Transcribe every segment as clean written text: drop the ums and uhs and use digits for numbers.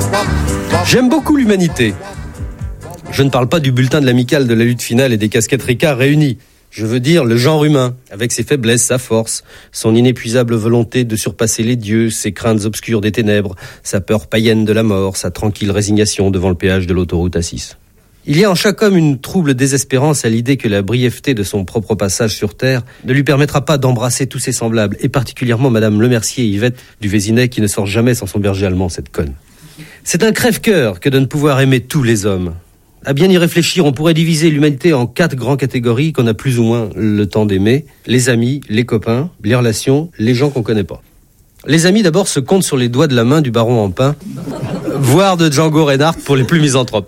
J'aime beaucoup l'humanité. Je ne parle pas du bulletin de l'amicale de la lutte finale et des casquettes Ricard réunies. Je veux dire le genre humain, avec ses faiblesses, sa force, son inépuisable volonté de surpasser les dieux, ses craintes obscures des ténèbres, sa peur païenne de la mort, sa tranquille résignation devant le péage de l'autoroute A6. Il y a en chaque homme une trouble désespérance à l'idée que la brièveté de son propre passage sur Terre ne lui permettra pas d'embrasser tous ses semblables, et particulièrement Madame Lemercier et Yvette du Vésinet qui ne sort jamais sans son berger allemand, cette conne. C'est un crève-cœur que de ne pouvoir aimer tous les hommes. À bien y réfléchir, on pourrait diviser l'humanité en 4 grandes catégories qu'on a plus ou moins le temps d'aimer. Les amis, les copains, les relations, les gens qu'on connaît pas. Les amis d'abord se comptent sur les doigts de la main du baron Empin, voire de Django Reinhardt pour les plus misanthropes.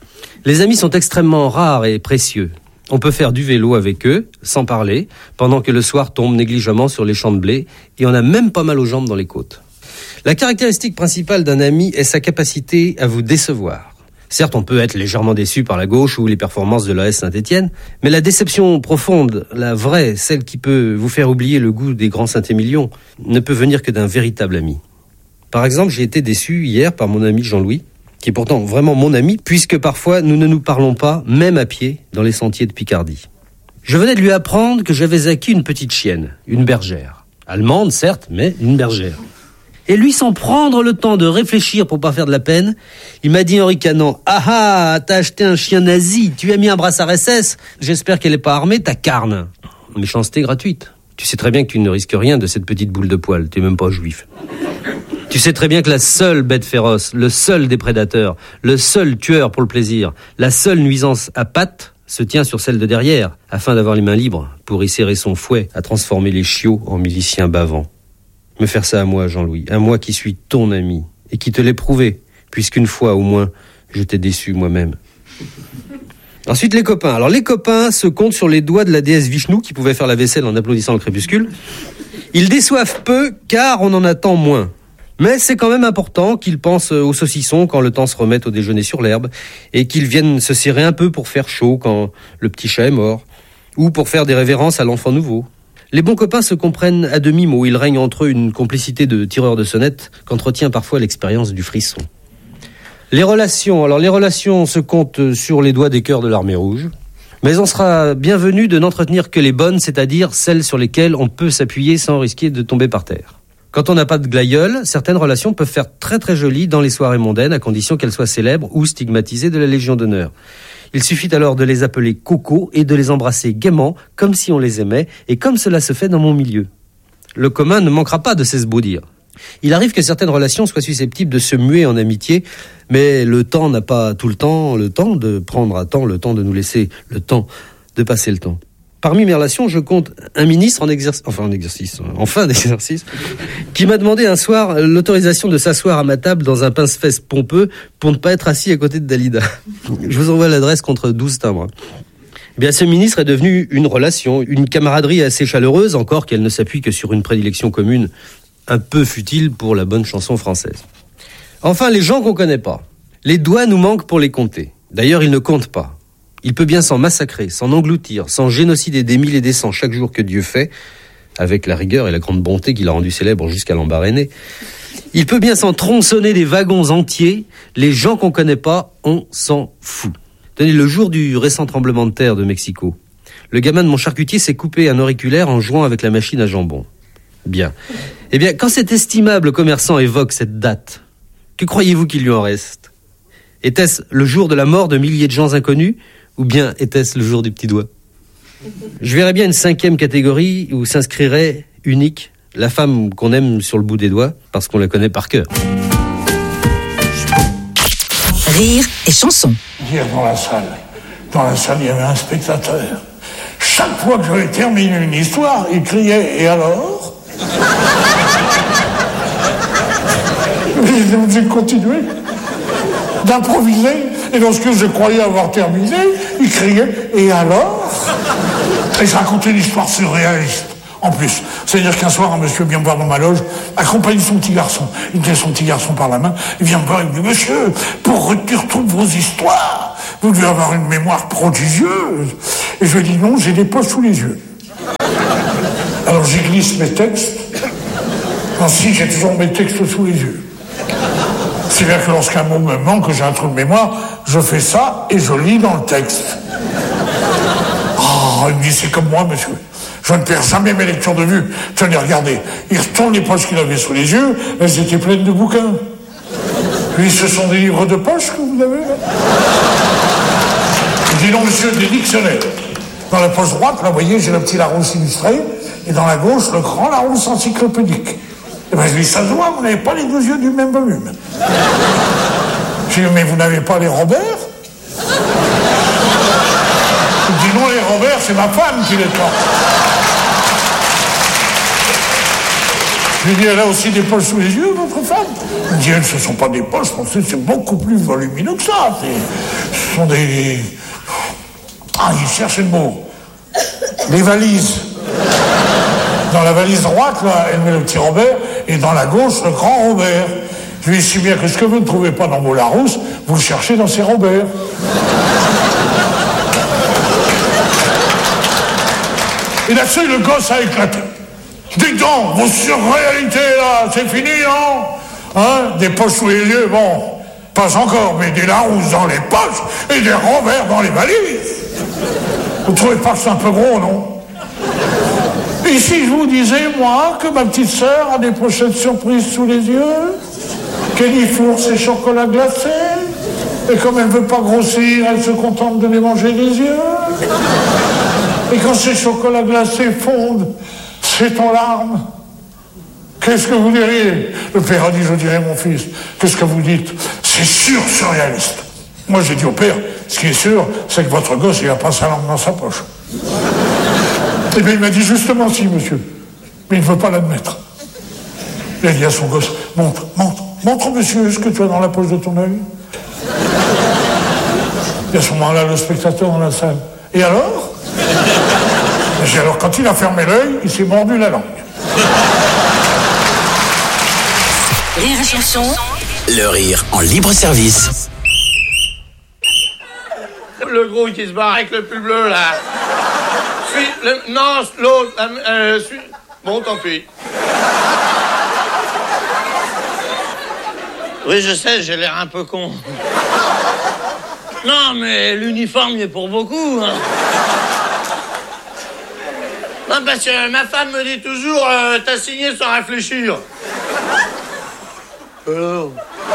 Les amis sont extrêmement rares et précieux. On peut faire du vélo avec eux, sans parler, pendant que le soir tombe négligemment sur les champs de blé, et on a même pas mal aux jambes dans les côtes. La caractéristique principale d'un ami est sa capacité à vous décevoir. Certes, on peut être légèrement déçu par la gauche ou les performances de l'AS Saint-Étienne, mais la déception profonde, la vraie, celle qui peut vous faire oublier le goût des grands Saint-Émilion, ne peut venir que d'un véritable ami. Par exemple, j'ai été déçu hier par mon ami Jean-Louis, qui est pourtant vraiment mon ami, puisque parfois nous ne nous parlons pas, même à pied, dans les sentiers de Picardie. Je venais de lui apprendre que j'avais acquis une petite chienne, une bergère. Allemande, certes, mais une bergère. Et lui, sans prendre le temps de réfléchir pour pas faire de la peine, il m'a dit en ricanant « Ah ah, t'as acheté un chien nazi, tu as mis un brassard SS, j'espère qu'elle est pas armée, ta carne. » Méchanceté gratuite. Tu sais très bien que tu ne risques rien de cette petite boule de poil, t'es même pas juif. Tu sais très bien que la seule bête féroce, le seul des prédateurs, le seul tueur pour le plaisir, la seule nuisance à pattes se tient sur celle de derrière, afin d'avoir les mains libres pour y serrer son fouet à transformer les chiots en miliciens bavants. Me faire ça à moi, Jean-Louis, à moi qui suis ton ami, et qui te l'ai prouvé, puisqu'une fois au moins, je t'ai déçu moi-même. Ensuite, les copains. Alors, les copains se comptent sur les doigts de la déesse Vishnu, qui pouvait faire la vaisselle en applaudissant le crépuscule. Ils déçoivent peu, car on en attend moins. Mais c'est quand même important qu'ils pensent aux saucissons quand le temps se remet au déjeuner sur l'herbe, et qu'ils viennent se serrer un peu pour faire chaud quand le petit chat est mort, ou pour faire des révérences à l'enfant nouveau. Les bons copains se comprennent à demi-mot. Il règne entre eux une complicité de tireurs de sonnettes qu'entretient parfois l'expérience du frisson. Les relations. Alors, les relations se comptent sur les doigts des cœurs de l'armée rouge. Mais on sera bienvenu de n'entretenir que les bonnes, c'est-à-dire celles sur lesquelles on peut s'appuyer sans risquer de tomber par terre. Quand on n'a pas de glaïeul, certaines relations peuvent faire très très jolies dans les soirées mondaines, à condition qu'elles soient célèbres ou stigmatisées de la Légion d'honneur. Il suffit alors de les appeler Coco et de les embrasser gaiement, comme si on les aimait, et comme cela se fait dans mon milieu. Le commun ne manquera pas de s'esbaudir. Il arrive que certaines relations soient susceptibles de se muer en amitié, mais le temps n'a pas tout le temps de prendre à temps, le temps de nous laisser le temps de passer le temps. Parmi mes relations, je compte un ministre en fin d'exercice, qui m'a demandé un soir l'autorisation de s'asseoir à ma table dans un pince-fesses pompeux pour ne pas être assis à côté de Dalida. Je vous envoie l'adresse contre 12 timbres. Eh bien, ce ministre est devenu une relation, une camaraderie assez chaleureuse, encore qu'elle ne s'appuie que sur une prédilection commune, un peu futile pour la bonne chanson française. Enfin, les gens qu'on connaît pas. Les doigts nous manquent pour les compter. D'ailleurs, ils ne comptent pas. Il peut bien s'en massacrer, s'en engloutir, s'en génocider des mille et des cents chaque jour que Dieu fait, avec la rigueur et la grande bonté qu'il a rendu célèbre jusqu'à l'embarrainer. Il peut bien s'en tronçonner des wagons entiers. Les gens qu'on connaît pas, on s'en fout. Tenez, le jour du récent tremblement de terre de Mexico, le gamin de mon charcutier s'est coupé un auriculaire en jouant avec la machine à jambon. Bien. Eh bien, quand cet estimable commerçant évoque cette date, que croyez-vous qu'il lui en reste ? Était-ce le jour de la mort de milliers de gens inconnus ? Ou bien était-ce le jour du petit doigt ? Je verrais bien une 5e catégorie où s'inscrirait unique la femme qu'on aime sur le bout des doigts parce qu'on la connaît par cœur. Rire et chanson. Hier dans la salle, il y avait un spectateur. Chaque fois que j'avais terminé une histoire, il criait « Et alors ?» J'ai continué d'improviser. Et lorsque je croyais avoir terminé, il criait « Et alors ?» Et je racontais une histoire surréaliste. En plus, c'est-à-dire qu'un soir, un monsieur vient me voir dans ma loge, accompagne son petit garçon. Il tient son petit garçon par la main, il vient me voir, il me dit « Monsieur, pour retenir toutes vos histoires, vous devez avoir une mémoire prodigieuse. » Et je lui dis « Non, j'ai des poches sous les yeux. » Alors j'y glisse mes textes. Ainsi, j'ai toujours mes textes sous les yeux. C'est-à-dire que lorsqu'un mot me manque, que j'ai un trou de mémoire, je fais ça et je lis dans le texte. Oh, il me dit, c'est comme moi, monsieur. Je ne perds jamais mes lectures de vue. Tenez, regardez. Il retourne les poches qu'il avait sous les yeux, elles étaient pleines de bouquins. Puis ce sont des livres de poche que vous avez là. Je dis non, monsieur, des dictionnaires. Dans la poche droite, là, vous voyez, j'ai le petit Larousse illustré, et dans la gauche, le grand Larousse encyclopédique. Et ben, je dis, ça se voit, vous n'avez pas les deux yeux du même volume. J'ai dit, mais vous n'avez pas les Robert? Il me dit, non, les Robert, c'est ma femme qui les porte. Je lui dis, elle a aussi des poches sous les yeux, votre femme? Il me dit, elles, ce ne sont pas des poches, je pensais que c'est beaucoup plus volumineux que ça. Ce sont des... Ah, il cherche le mot. Des valises. Dans la valise droite, là, elle met le petit Robert, et dans la gauche, le grand Robert. Je lui dis, si bien que ce que vous ne trouvez pas dans vos Larousse, vous le cherchez dans ces Robert. Et là-dessus, le gosse a éclaté. Dites donc, vos surréalités, là, c'est fini, non? Hein? Des poches sous les yeux, bon, pas encore, mais des Larousse dans les poches et des Robert dans les valises. Vous trouvez pas que c'est un peu gros, non? Et si je vous disais, moi, que ma petite sœur a des pochettes surprises sous les yeux, qu'elle y fourre ses chocolats glacés, et comme elle ne veut pas grossir, elle se contente de les manger des yeux, et quand ces chocolats glacés fondent, c'est en larmes. Qu'est-ce que vous diriez? Le père a dit, je dirais, mon fils, qu'est-ce que vous dites? C'est sûr, surréaliste. Moi, j'ai dit au père, ce qui est sûr, c'est que votre gosse, il a pas sa langue dans sa poche. Et bien, il m'a dit, justement, si, monsieur. Mais il ne veut pas l'admettre. Il a dit à son gosse, montre, monsieur, ce que tu as dans la poche de ton œil. Et à ce moment-là, le spectateur dans la salle. Et alors? Et alors, quand il a fermé l'œil, il s'est mordu la langue. Rire et chanson. Le rire en libre service. Le gros qui se barre avec le pull bleu, là. Non, l'autre. Bon, tant pis. Oui, je sais, j'ai l'air un peu con. Non, mais l'uniforme, il est pour beaucoup, hein. Non, parce que ma femme me dit toujours, t'as signé sans réfléchir. Alors...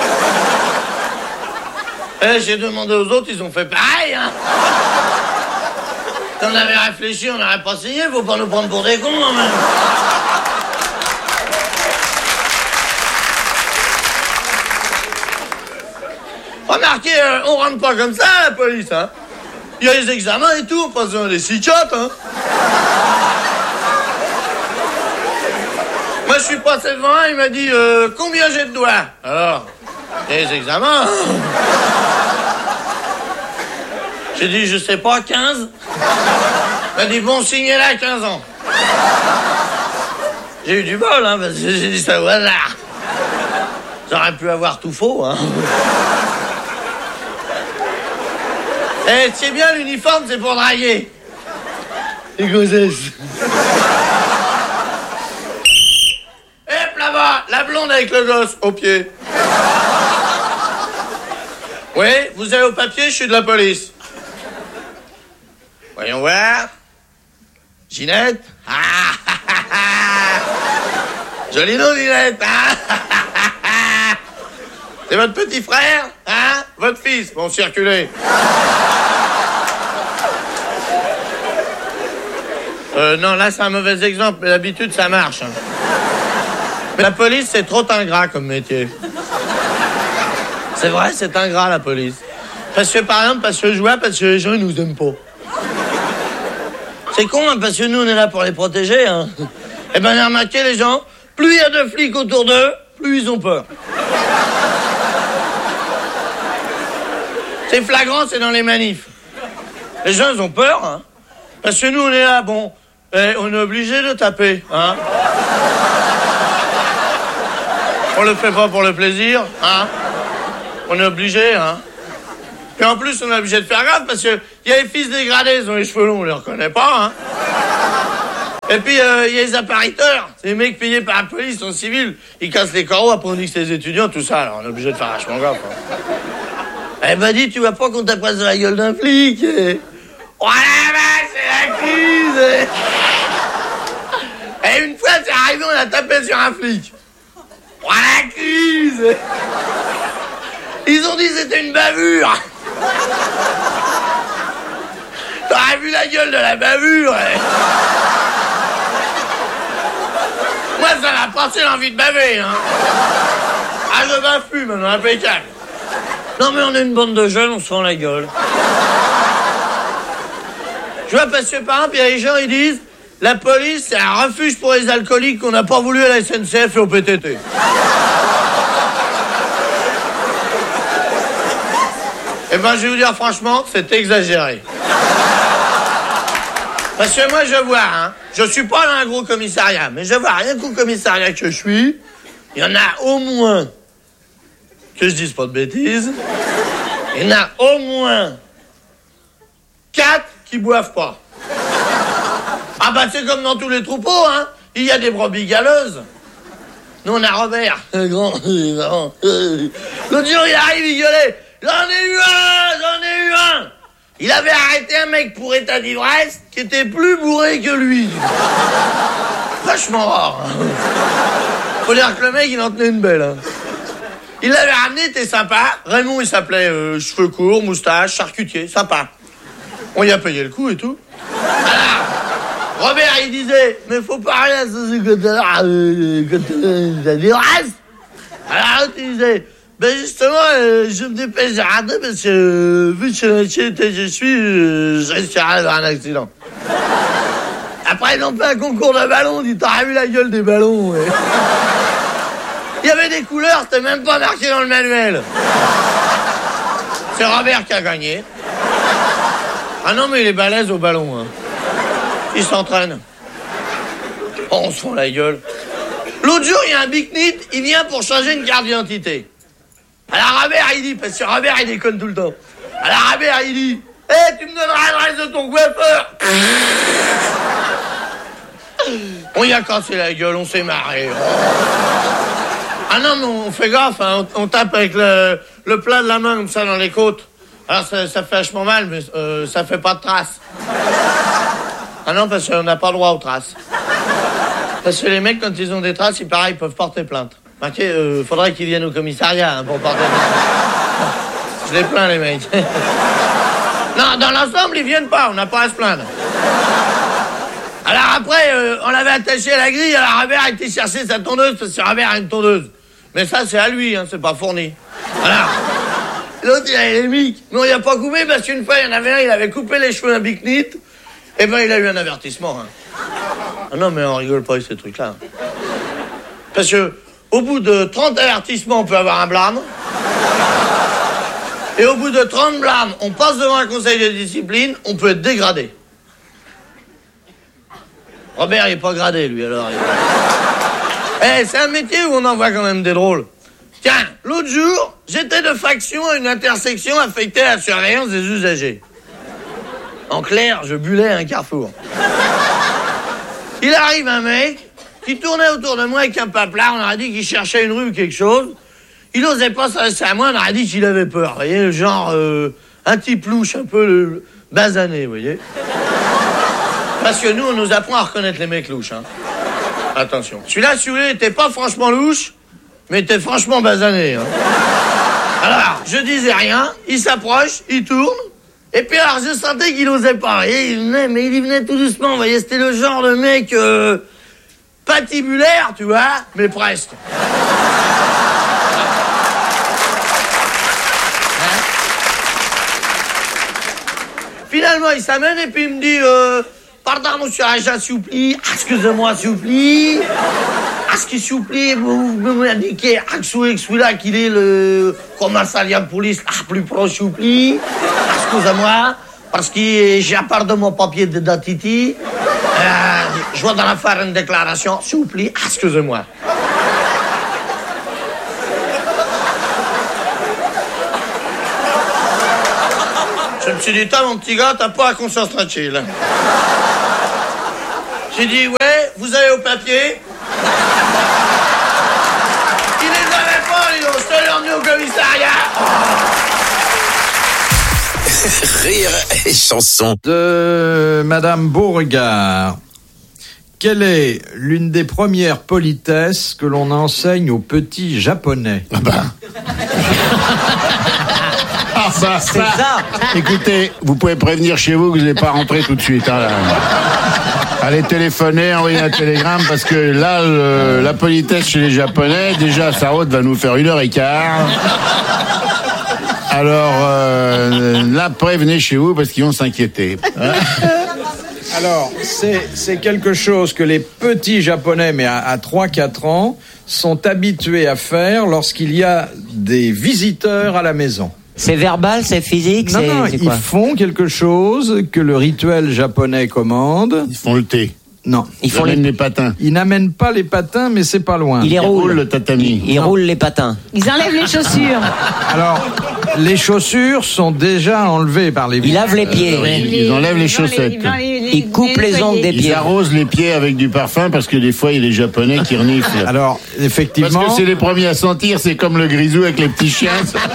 j'ai demandé aux autres, ils ont fait pareil, hein. Si on avait réfléchi, on n'aurait pas signé, faut pas nous prendre pour des cons, hein, même. Remarquez, on rentre pas comme ça à la police, hein. Il y a les examens et tout, on passe dans les psychiatres, hein. Moi, je suis passé devant un, il m'a dit, combien j'ai de doigts? Alors, il y a les examens, hein. J'ai dit, je sais pas, 15. Il m'a dit, bon, signez-la à 15 ans. J'ai eu du bol, hein, parce que j'ai dit ça au hasard. J'aurais pu avoir tout faux, hein. Eh, tu sais bien, l'uniforme, c'est pour draguer. Les grossesses. Hop, là-bas, la blonde avec le gosse, au pied. Oui, vous avez au papier, je suis de la police. Voyons voir. Ginette. Joli nom, Ginette. C'est votre petit frère, hein? Votre fils. Bon, circulez. Non, là, c'est un mauvais exemple, mais d'habitude, ça marche. Hein. Mais la police, c'est trop ingrat comme métier. C'est vrai, c'est ingrat, la police. Parce que, par exemple, parce que les gens, ils nous aiment pas. C'est con, hein, parce que nous, on est là pour les protéger, hein. Eh ben, j'ai remarqué, les gens, plus il y a de flics autour d'eux, plus ils ont peur. C'est flagrant, c'est dans les manifs. Les gens, ils ont peur, hein. Parce que nous, on est là, bon, on est obligé de taper, hein. On le fait pas pour le plaisir, hein. On est obligé, hein. Puis en plus, on est obligé de faire gaffe parce que il y a les fils dégradés, ils ont les cheveux longs, on les reconnaît pas, hein. Et puis, il y a les appariteurs, C'est les mecs payés par la police, en civil. Ils cassent les carreaux, après on dit que c'est les étudiants, tout ça. Alors on est obligé de faire vachement gaffe. Elle m'a dit, tu vois pas qu'on t'a pas sur la gueule d'un flic. Oh la vache, c'est la crise. Et une fois, c'est arrivé, on a tapé sur un flic. Oh la crise. Ils ont dit que c'était une bavure. T'aurais vu la gueule de la bavure. Moi, ça m'a passé l'envie de baver, hein. Ah, je bave plus, maintenant, impeccable. Non, mais on est une bande de jeunes, on se fend la gueule. Je vois passer par exemple, il y a les gens, ils disent la police, c'est un refuge pour les alcooliques qu'on n'a pas voulu à la SNCF et au PTT. Eh ben, je vais vous dire franchement, c'est exagéré. Parce que moi, je vois, hein, je suis pas dans un gros commissariat, mais je vois, rien qu'au commissariat que je suis, il y en a au moins, que je dise pas de bêtises, il y en a au moins 4 qui boivent pas. Ah bah c'est comme dans tous les troupeaux, hein, il y a des brebis galeuses. Nous, on a Robert, le grand, l'autre jour, il arrive, il gueulait, j'en ai eu un. Il avait arrêté un mec pour état d'ivresse qui était plus bourré que lui. Vachement rare. Hein. Faut dire que le mec, il en tenait une belle. Hein. Il l'avait ramené, t'es sympa. Raymond, il s'appelait cheveux courts, moustache, charcutier, sympa. On y a payé le coup et tout. Alors, Robert, il disait, mais faut parler à ce état d'ivresse. Alors l'autre, il disait, ben justement, je me dépêche de rentrer parce que vu que je suis, je risque d'avoir un accident. Après, ils ont fait un concours de ballons, dit t'aurais vu la gueule des ballons. Ouais. Il y avait des couleurs, c'était même pas marqué dans le manuel. C'est Robert qui a gagné. Ah non, mais il est balèze au ballon. Hein. Il s'entraîne. Oh, on se fend la gueule. L'autre jour, il y a un big-nit, il vient pour changer une carte d'identité. Alors Robert, il dit, parce que Robert, il déconne tout le temps. Alors Robert, il dit, hey, tu me donneras l'adresse de ton coiffeur. On y a cassé la gueule, on s'est marré. Ah non, mais on fait gaffe, hein, on tape avec le plat de la main comme ça dans les côtes. Alors ça fait vachement mal, mais ça fait pas de traces. Ah non, parce qu'on n'a pas le droit aux traces. Parce que les mecs, quand ils ont des traces, il paraît, ils peuvent porter plainte. Ok, faudrait qu'ils viennent au commissariat hein, pour porter plainte. Je les plains, les mecs. Non, dans l'ensemble, ils viennent pas, on n'a pas à se plaindre. Alors après, on l'avait attaché à la grille, alors Robert a été chercher sa tondeuse, parce que Robert a une tondeuse. Mais ça, c'est à lui, hein, c'est pas fourni. Alors, l'autre, il a les mics. Mais on y a pas coupé, parce qu'une fois, il y en avait un, il avait coupé les cheveux d'un big-nit, et ben il a eu un avertissement. Hein. Ah non, mais on rigole pas avec ces trucs-là. Parce que, au bout de 30 avertissements, on peut avoir un blâme. Et au bout de 30 blâmes, on passe devant un conseil de discipline, on peut être dégradé. Robert, il est pas gradé, lui, alors. Eh, c'est un métier où on en voit quand même des drôles. Tiens, l'autre jour, j'étais de faction à une intersection affectée à la surveillance des usagers. En clair, je bullais à un carrefour. Il arrive un mec qui tournait autour de moi avec un paplard, on aurait dit qu'il cherchait une rue ou quelque chose. Il n'osait pas s'adresser à moi, on aurait dit qu'il avait peur. Vous voyez, genre, un type louche, un peu basané, vous voyez. Parce que nous, on nous apprend à reconnaître les mecs louches, hein. Attention. Celui-là, si vous voulez, était pas franchement louche, mais était franchement basané, hein. Alors, je disais rien, il s'approche, il tourne, et puis alors, je sentais qu'il osait pas. Et il venait, mais il y venait tout doucement, vous voyez, c'était le genre de mec, patibulaire, tu vois, mais presque. Finalement, il s'amène et puis il me dit pardon, monsieur Aja, s'il vous plaît. Excusez-moi, s'il vous plaît. S'il vous plaît, vous m'indiquez celui-là qu'il est le commissariat de police plus proche, s'il vous plaît. Excusez-moi, parce que j'ai part de mon papier d'identité. Je dois en faire une déclaration, s'il vous plaît. Excusez-moi. Je me suis dit, toi, mon petit gars, t'as pas la conscience tranquille. J'ai dit, ouais, vous avez au papier. Rire et chanson. De Madame Beauregard. Quelle est l'une des premières politesses que l'on enseigne aux petits japonais? C'est ça. Écoutez, vous pouvez prévenir chez vous que je n'ai pas rentré tout de suite. Hein, là. Allez téléphoner, envoyer un télégramme, parce que là, la politesse chez les Japonais, déjà, sa route va nous faire 1h15. Alors, là, prévenez chez vous, parce qu'ils vont s'inquiéter. Alors, c'est quelque chose que les petits Japonais, mais à 3-4 ans, sont habitués à faire lorsqu'il y a des visiteurs à la maison. C'est verbal, c'est physique, Non, c'est ils quoi? font quelque chose que le rituel japonais commande. Ils font le thé. Non. Ils amènent les patins. Ils n'amènent pas les patins, mais c'est pas loin. Ils les roulent. le tatami. Ils roulent les patins. Ils enlèvent les chaussures. Alors, les chaussures sont déjà enlevées par les... Ils lavent les pieds. Ils enlèvent les chaussettes. Ils coupent les ongles des Ils pieds. arrosent les pieds avec du parfum, parce que des fois, il y a les Japonais qui reniflent. Alors, effectivement... Parce que c'est les premiers à sentir, c'est comme le grisou avec les petits chiens.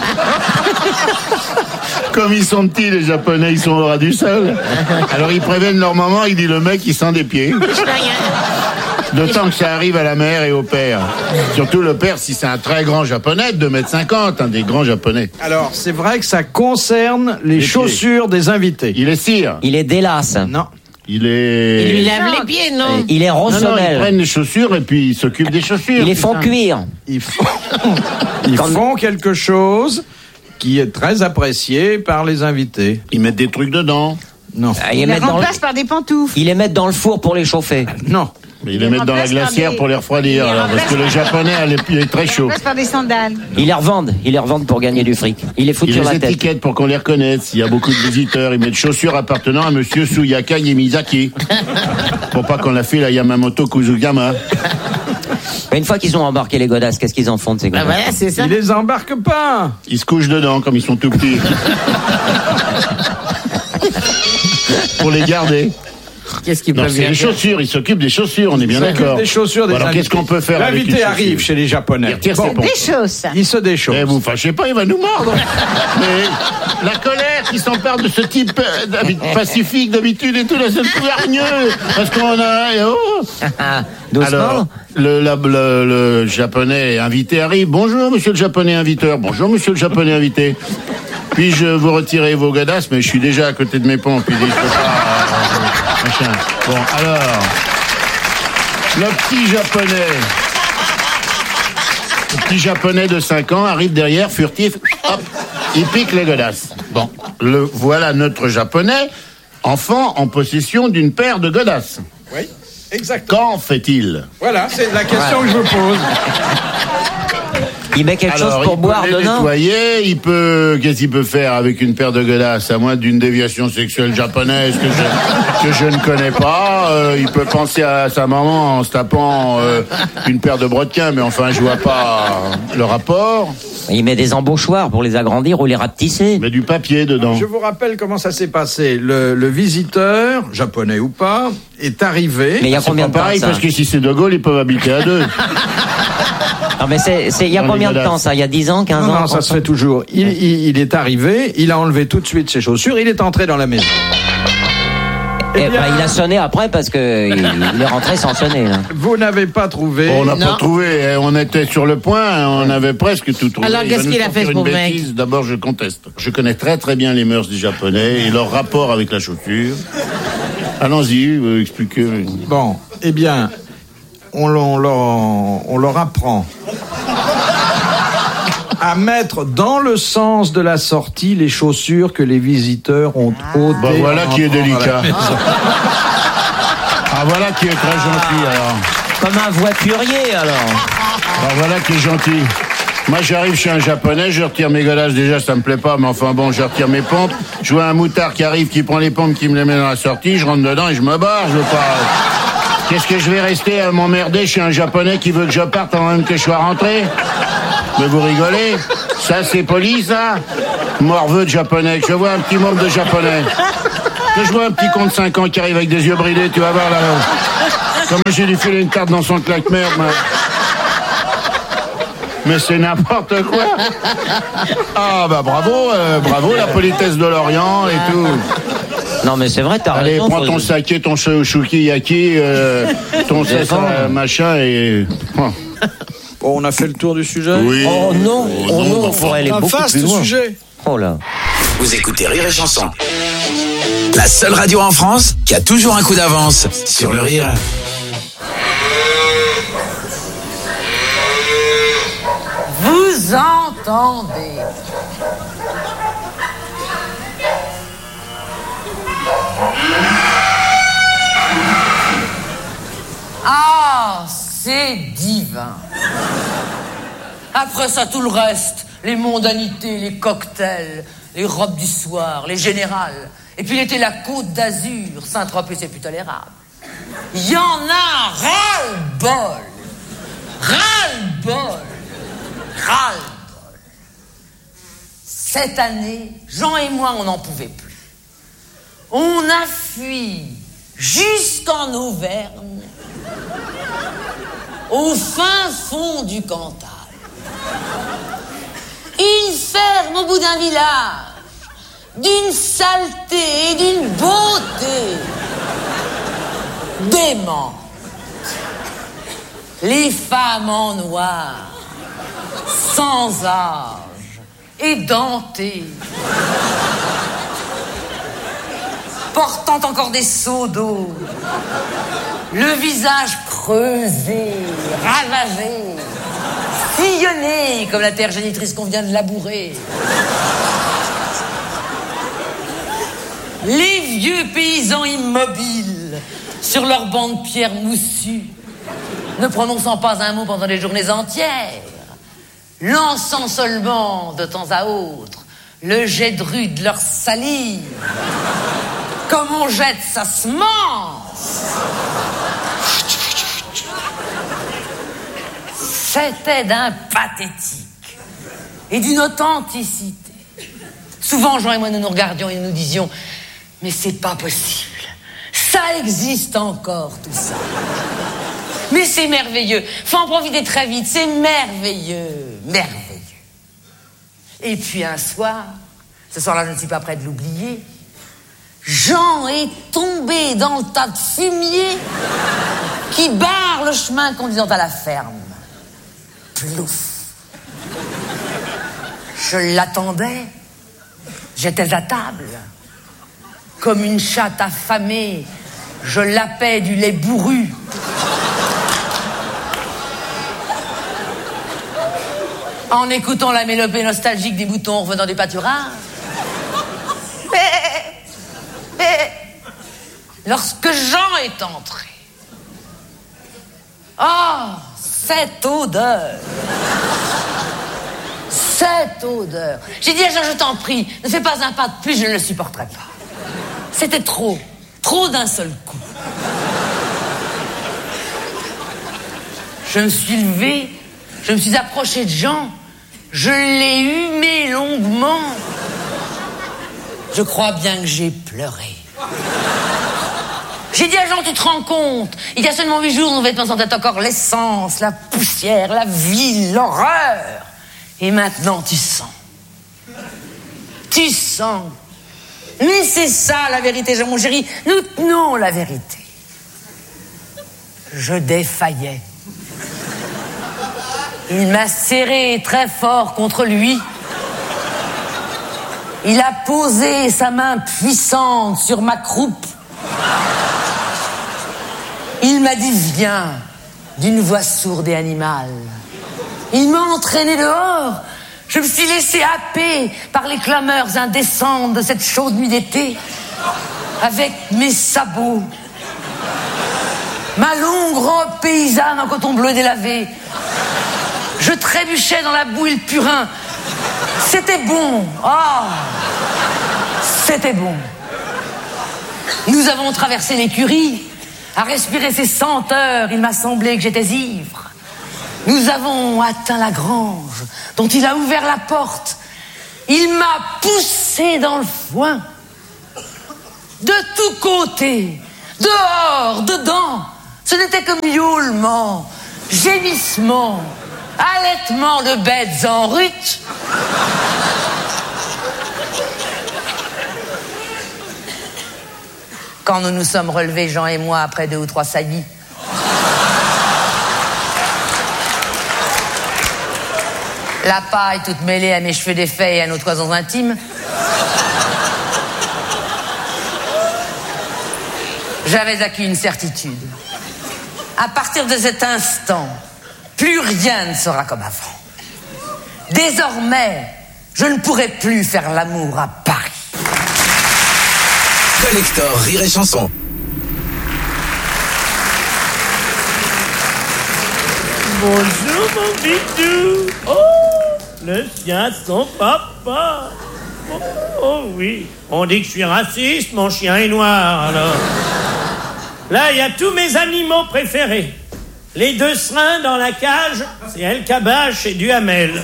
Comme ils sont petits, les Japonais, ils sont au ras du sol. Alors ils préviennent leur maman, il dit le mec, il sent des pieds. D'autant que ça arrive à la mère et au père. Surtout le père, si c'est un très grand Japonais, 2,50 m, un des grands Japonais. Alors, c'est vrai que ça concerne les chaussures des invités. Il est cire. Il les délace. Non. Il est... Il lui lave les pieds, non? Il est Non, ils rossomel. prennent les chaussures et puis ils s'occupent des chaussures. Ils les font cuire. Ils font quelque chose qui est très apprécié par les invités. Ils mettent des trucs dedans. Non. Ils les Ils les mettent dans le... remplacent par des pantoufles. Ils les mettent dans le four pour les chauffer. Non. Mais ils les mettent dans la glacière pour les refroidir, alors, parce que le Japonais, il est très Ils chaud. remplacent par des sandales. Ils les revendent pour gagner du fric. Ils les foutent Ils sur les la tête. étiquettent pour qu'on les reconnaisse. S'il y a beaucoup de visiteurs, ils mettent chaussures appartenant à monsieur Suyaka Yemizaki. Pour pas qu'on la file à Yamamoto Kuzugama. Une fois qu'ils ont embarqué les godasses, qu'est-ce qu'ils en font de ces godasses? Voilà, c'est ça. Ils les embarquent pas. Ils se couchent dedans, comme ils sont tout petits. Pour les garder. Qu'est-ce qu'ils Non, peuvent c'est les chaussures, ils s'occupent des chaussures, on est bien d'accord. Des chaussures des Alors invités. qu'est-ce qu'on peut faire avec L'invité une arrive chaussure? chez les Japonais. Il retire ses pompes. Des chausses. Il se déchausse. Eh, vous fâchez pas, il va nous mordre. Mais la colère qui s'empare de ce type pacifique d'habitude et tout, là, c'est le hargneux. Parce qu'on a... Oh. Doucement. Alors, le japonais invité arrive. Bonjour, monsieur le japonais inviteur. Bonjour, monsieur le japonais invité. Puis-je vous retirer vos godasses, mais je suis déjà à côté de mes pompes. Il dit, je peux pas... machin. Bon, alors... Le petit japonais de 5 ans arrive derrière, furtif, hop, il pique les godasses. Bon, voilà notre japonais, enfant en possession d'une paire de godasses. Oui, exactement. Qu'en fait-il? Voilà, c'est la question que je vous pose. Il met quelque chose pour boire il peut les dedans. nettoyer, qu'est-ce qu'il peut faire avec une paire de godasses, à moins d'une déviation sexuelle japonaise que je ne connais pas. Il peut penser à sa maman en se tapant une paire de brodequins, mais enfin, je vois pas le rapport. Il met des embauchoirs pour les agrandir ou les rapetisser. Il met du papier dedans. Je vous rappelle comment ça s'est passé. Le visiteur, japonais ou pas, est arrivé. Mais il y a combien de temps Pareil, ça? parce que si c'est De Gaulle, ils peuvent habiter à deux. Non mais il y a Dans combien les de temps godasses. ça? Il y a 10 ans, 15 ans? Non, ça se fait toujours. Il est arrivé, il a enlevé tout de suite ses chaussures, il est entré dans la maison. Eh ben, il a sonné après parce que il est rentré sans sonner. Là. Vous n'avez pas trouvé. On n'a pas trouvé, on était sur le point, on avait presque tout trouvé. Alors, Il va qu'est-ce nous qu'il a sortir fait, ce une pauvre mec? bêtise. D'abord, je conteste. Je connais très très bien les mœurs des Japonais et leur rapport avec la chaussure. Allons-y, expliquez. Bon, eh bien, on leur apprend à mettre dans le sens de la sortie les chaussures que les visiteurs ont ôtées. Bah voilà en qui est entrant dans la délicat. maison. Ah voilà qui est très gentil alors. Comme un voiturier alors. Ah voilà qui est gentil. Moi j'arrive chez un japonais, je retire mes godasses, déjà ça me plaît pas, mais enfin bon, je retire mes pompes. Je vois un moutard qui arrive, qui prend les pompes, qui me les met dans la sortie, je rentre dedans et je me barre, je veux pas... Qu'est-ce que je vais rester à m'emmerder chez un japonais qui veut que je parte avant même que je sois rentré? Mais vous rigolez? Ça c'est poli ça? Morveux de japonais, que je vois un petit membre de japonais. Que je vois un petit con de 5 ans qui arrive avec des yeux bridés, tu vas voir là. Comment j'ai dû filer une carte dans son claque-merde, moi. Mais c'est n'importe quoi. Ah bah bravo la politesse de l'Orient et tout. Non mais c'est vrai, t'as Allez, raison. prends ton saké, ton choukiyaki, ton machin et... Bon, on a fait le tour du sujet. Oui. Oh non, on pourrait aller Un beaucoup vaste plus loin. sujet. Oh là. Vous écoutez Rire et Chanson. La seule radio en France qui a toujours un coup d'avance sur le rire. Vous entendez? Ah, c'est divin. Après ça, tout le reste, les mondanités, les cocktails, les robes du soir, les générales. Et puis l'été, la Côte d'Azur, Saint-Tropez, c'est plus tolérable. Il y en a ras-le-bol. Ras-le-bol. Ras-le-bol. Cette année, Jean et moi, on n'en pouvait plus. On a fui jusqu'en Auvergne, au fin fond du Cantal. Une ferme au bout d'un village, d'une saleté et d'une beauté dément. Les femmes en noir, sans âge, édentées, portant encore des seaux d'eau, le visage creusé, ravagé, sillonné comme la terre génitrice qu'on vient de labourer. Les vieux paysans immobiles sur leurs bancs de pierre moussus, ne prononçant pas un mot pendant des journées entières, lançant seulement de temps à autre le jet de rue de leur salive, comme on jette sa semence. C'était d'un pathétique et d'une authenticité. Souvent, Jean et moi, nous nous regardions et nous disions « Mais c'est pas possible. Ça existe encore, tout ça. Mais c'est merveilleux. Faut en profiter très vite. C'est merveilleux. Merveilleux. » Et puis un soir, ce soir-là, je ne suis pas près de l'oublier, Jean est tombé dans le tas de fumier qui barre le chemin conduisant à la ferme. Plouf. Je l'attendais. J'étais à table. Comme une chatte affamée, je lapais du lait bourru. En écoutant la mélopée nostalgique des moutons revenant du pâturage. Mais, lorsque Jean est entré, oh, cette odeur! Cette odeur! J'ai dit à Jean, je t'en prie, ne fais pas un pas de plus, je ne le supporterai pas. C'était trop d'un seul coup. Je me suis levé, je me suis approché de Jean, je l'ai humé longuement. Je crois bien que j'ai pleuré. J'ai dit à Jean, tu te rends compte, il y a seulement 8 jours, nos vêtements sentaient encore l'essence, la poussière, la vie, l'horreur. Et maintenant, tu sens. Tu sens. Mais c'est ça, la vérité, Jean, mon chéri. Nous tenons la vérité. Je défaillais. Il m'a serré très fort contre lui. Il a posé sa main puissante sur ma croupe. Il m'a dit « Viens » d'une voix sourde et animale. Il m'a entraîné dehors. Je me suis laissé happer par les clameurs indécentes de cette chaude nuit d'été. Avec mes sabots, ma longue robe paysanne en coton bleu délavé. Je trébuchais dans la boue et le purin. C'était bon. Ah, c'était bon. Nous avons traversé l'écurie. À respirer ces senteurs, il m'a semblé que j'étais ivre. Nous avons atteint la grange, dont il a ouvert la porte. Il m'a poussé dans le foin. De tous côtés, dehors, dedans, ce n'était que miaulement, gémissement, Allaitement de bêtes en rut. Quand nous nous sommes relevés, Jean et moi, après 2 ou 3 saillies, la paille toute mêlée à mes cheveux défaits et à nos toisons intimes, j'avais acquis une certitude. À partir de cet instant, plus rien ne sera comme avant. Désormais, je ne pourrai plus faire l'amour à Paris. Collector Rire et Chanson. Bonjour mon bidou. Oh, le chien, son papa. Oh oui, on dit que je suis raciste, mon chien est noir alors. Là, il y a tous mes animaux préférés. Les 2 serins dans la cage, c'est El Kabash et Duhamel.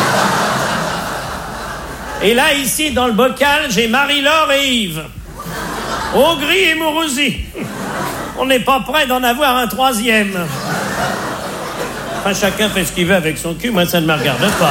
Et là, ici, dans le bocal, j'ai Marie-Laure et Yves. Augry et Mourouzi. On n'est pas près d'en avoir un 3e. Enfin, chacun fait ce qu'il veut avec son cul, moi ça ne me regarde pas.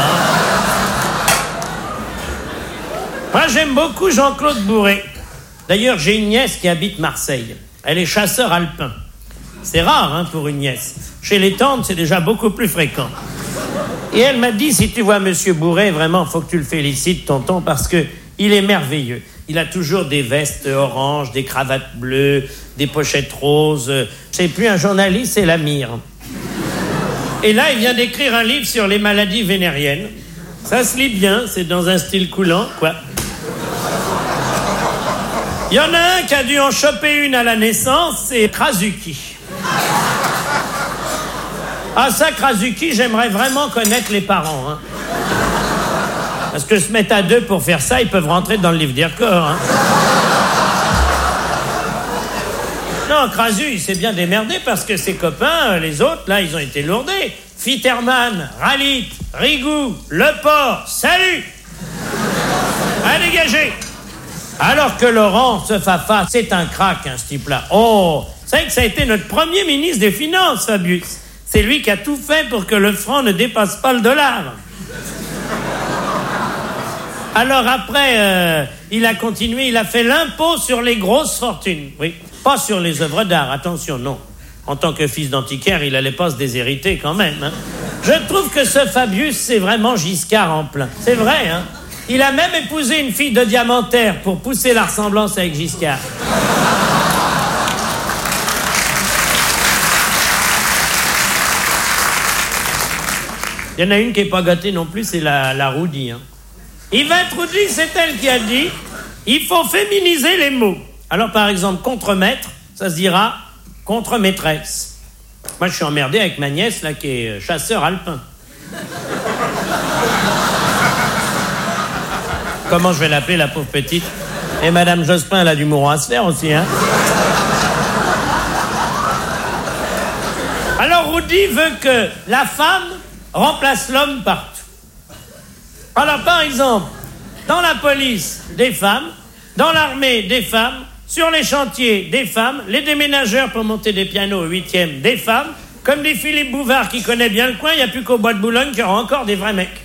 Moi j'aime beaucoup Jean-Claude Bourré. D'ailleurs j'ai une nièce qui habite Marseille. Elle est chasseur alpin. C'est rare pour une nièce. Chez les tantes c'est déjà beaucoup plus fréquent. Et elle m'a dit, si tu vois Monsieur Bourré, vraiment faut que tu le félicites tonton parce que il est merveilleux. Il a toujours des vestes oranges, des cravates bleues, des pochettes roses. C'est plus un journaliste, c'est l'Amir. Et là, il vient d'écrire un livre sur les maladies vénériennes. Ça se lit bien, c'est dans un style coulant, quoi. Il y en a un qui a dû en choper une à la naissance, c'est Krasuki. Ah ça, Krasuki, j'aimerais vraiment connaître les parents. Parce que se mettre à 2 pour faire ça, ils peuvent rentrer dans le livre des records. Non, Krasu, il s'est bien démerdé parce que ses copains, les autres, là, ils ont été lourdés. Fitterman, Ralit, Rigou, Leport, salut! À dégager! Alors que Laurent, ce Fafa, c'est un crack, ce type-là. Oh, c'est vrai que ça a été notre premier ministre des Finances, Fabius. C'est lui qui a tout fait pour que le franc ne dépasse pas le dollar. Alors après, il a continué, il a fait l'impôt sur les grosses fortunes. Oui, pas sur les œuvres d'art, attention, non. En tant que fils d'antiquaire, il allait pas se déshériter quand même. Je trouve que ce Fabius, c'est vraiment Giscard en plein. C'est vrai, Il a même épousé une fille de diamantaire pour pousser la ressemblance avec Giscard. Il y en a une qui est pas gâtée non plus, c'est la Roudy. Yvette Roudy, c'est elle qui a dit il faut féminiser les mots. Alors par exemple, contremaître, ça se dira contre-maîtresse. Moi je suis emmerdé avec ma nièce là qui est chasseur alpin. Comment je vais l'appeler la pauvre petite? Et Madame Jospin, elle a du mouron à se faire aussi, Alors Roudy veut que la femme remplace l'homme partout. Alors par exemple, dans la police, des femmes, dans l'armée, des femmes, sur les chantiers, des femmes, les déménageurs pour monter des pianos au 8e, des femmes, comme dit Philippe Bouvard qui connaît bien le coin, il n'y a plus qu'au Bois de Boulogne qu'il y aura encore des vrais mecs.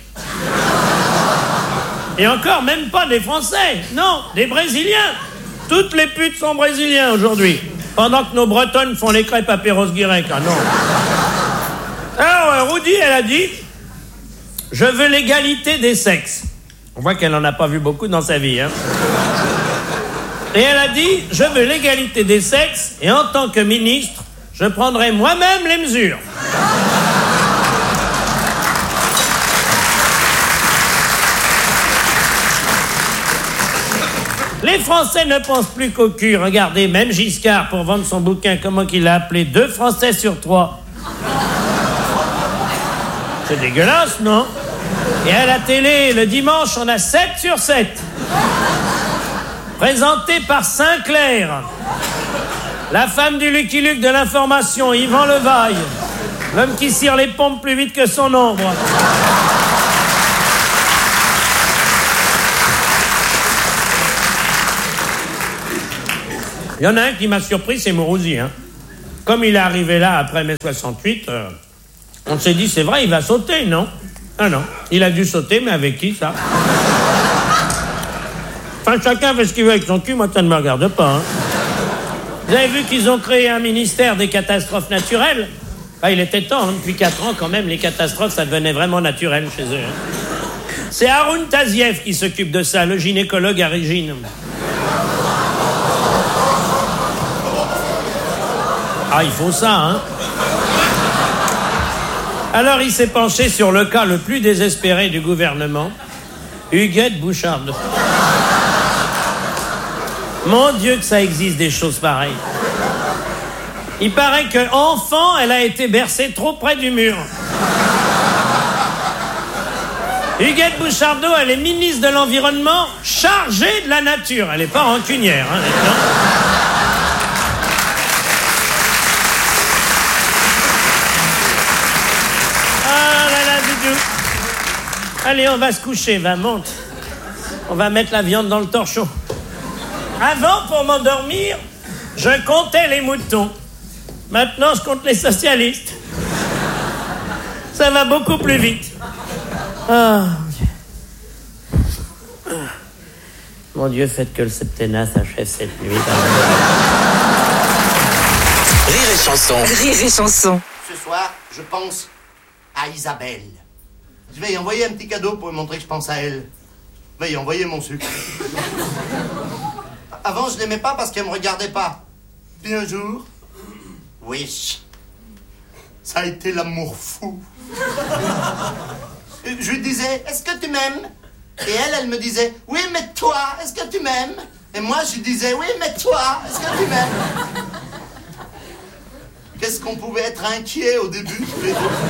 Et encore, même pas des Français, non, des Brésiliens. Toutes les putes sont brésiliens aujourd'hui, pendant que nos Bretonnes font les crêpes à Perros-Guirec, non. Alors, Roudy, elle a dit « Je veux l'égalité des sexes ». On voit qu'elle n'en a pas vu beaucoup dans sa vie. Et elle a dit « Je veux l'égalité des sexes et en tant que ministre, je prendrai moi-même les mesures ». Les Français ne pensent plus qu'au cul. Regardez, même Giscard, pour vendre son bouquin, comment qu'il l'a appelé, 2 Français sur 3. C'est dégueulasse, non? Et à la télé, le dimanche, on a 7 sur 7. Présenté par Sinclair. La femme du Lucky Luke de l'information, Yvan Levaille. L'homme qui cire les pompes plus vite que son ombre. Il y en a un qui m'a surpris, c'est Mourouzi. Comme il est arrivé là après mai 68, On s'est dit, c'est vrai, il va sauter, non? Ah non, il a dû sauter, mais avec qui, ça? Enfin, chacun fait ce qu'il veut avec son cul, moi, ça ne me regarde pas, hein. Vous avez vu qu'ils ont créé un ministère des catastrophes naturelles? Ah, il était temps, hein. Depuis 4 ans, quand même, les catastrophes, ça devenait vraiment naturel chez eux, hein. C'est Haroun Taziev qui s'occupe de ça, le gynécologue à Régine. Ah, il faut ça, hein. Alors, il s'est penché sur le cas le plus désespéré du gouvernement, Huguette Bouchardot. Mon Dieu que ça existe des choses pareilles. Il paraît que, enfant, elle a été bercée trop près du mur. Huguette Bouchardot, elle est ministre de l'Environnement, chargée de la nature. Elle n'est pas rancunière, hein, ah là là, Doudou. Allez, on va se coucher, va, monte. On va mettre la viande dans le torchon. Avant, pour m'endormir, je comptais les moutons. Maintenant, je compte les socialistes. Ça va beaucoup plus vite. Oh, mon Dieu, faites que le septennat s'achève cette nuit. Rire et chanson. Rire et chanson. Ce soir, je pense à Isabelle. Je vais y envoyer un petit cadeau pour lui montrer que je pense à elle. Je vais y envoyer mon sucre. Avant, je l'aimais pas parce qu'elle me regardait pas. Puis un jour, oui, ça a été l'amour fou. Je lui disais, est-ce que tu m'aimes? Et elle me disait, oui, mais toi, est-ce que tu m'aimes? Et moi, je lui disais, oui, mais toi, est-ce que tu m'aimes? Qu'est-ce qu'on pouvait être inquiet au début, tous les deux.